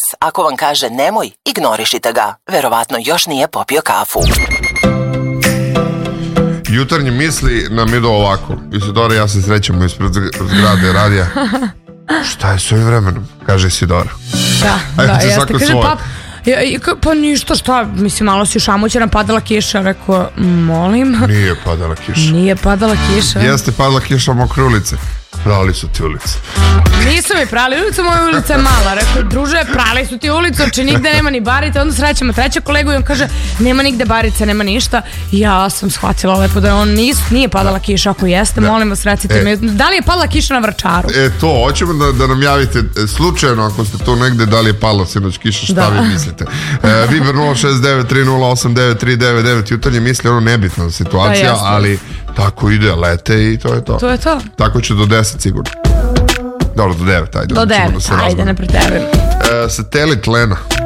ako vam kaže nemoj, ignorišite ga. Verovatno još nije popio kafu. Jutarnji misli nam idu ovako. Isidora i ja se srećemo ispred zgrade radija. Šta je s ovim vremenom? Kaže Isidora. Da, jeste. Kaže, pa ništa, šta, mislim, malo si ušamućena, padala kiša, rekao, molim. Nije padala kiša. Nije padala kiša. Jeste padala kiša, mokre ulice. Prali su ti ulice. Nisu mi prali ulicu, moja ulica je mala. Rekao, druže, prali su ti ulicu, či nigde nema ni barice. Onda srećemo trećeg kolegu i on kaže, nema nigde barice, nema ništa. Ja sam shvatila lepo da on nije padala kiša. Ako jeste, molim vas, recite mi. Da li je padala kiša na Vračaru? To, hoćemo da nam javite slučajno, ako ste tu negde, da li je padala sinoć kiša, šta vi mislite. Viber 069308939, jutarnje misli, ono nebitna situacija, ali tako ide, lete i to je to. To je to. Tako će do 10 sigurno. Dobro, do 9, ajde. Do 9, ajde, ne preterujem. Satelit Lena.